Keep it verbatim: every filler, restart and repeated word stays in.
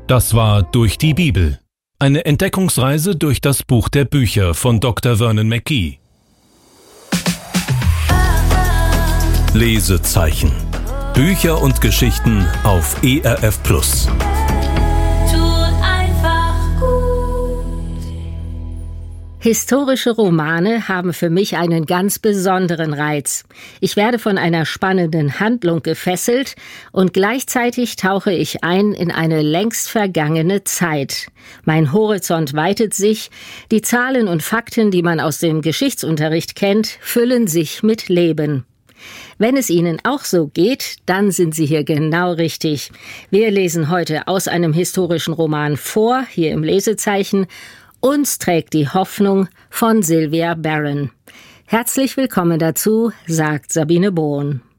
Das war Durch die Bibel. Eine Entdeckungsreise durch das Buch der Bücher von Doktor Vernon McGee. Lesezeichen. Bücher und Geschichten auf E R F Plus. Historische Romane haben für mich einen ganz besonderen Reiz. Ich werde von einer spannenden Handlung gefesselt und gleichzeitig tauche ich ein in eine längst vergangene Zeit. Mein Horizont weitet sich, die Zahlen und Fakten, die man aus dem Geschichtsunterricht kennt, füllen sich mit Leben. Wenn es Ihnen auch so geht, dann sind Sie hier genau richtig. Wir lesen heute aus einem historischen Roman vor, hier im Lesezeichen. Uns trägt die Hoffnung von Sylvia Browne. Herzlich willkommen dazu, sagt Sabine Bohn.